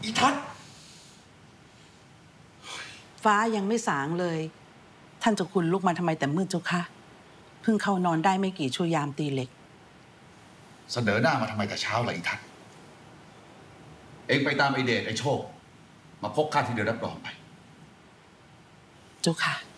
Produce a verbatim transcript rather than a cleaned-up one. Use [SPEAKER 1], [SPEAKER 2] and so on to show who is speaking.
[SPEAKER 1] อีทัศน์
[SPEAKER 2] ฟ้ายังไม่สางเลย ท่านเจ้าคุณลุกมาทำไมแต่มืดเจ้าคะเพิ่งเข้านอนได้ไม่กี่ชั่วยามตีเหล็ก
[SPEAKER 1] เสนอหน้ามาทำไมแต่เช้าล่ะอีทัศน์เองไปตามไอเดชไอโชคมาพบข้าที่เดือดรับรองไป
[SPEAKER 2] เจ้าค่ะ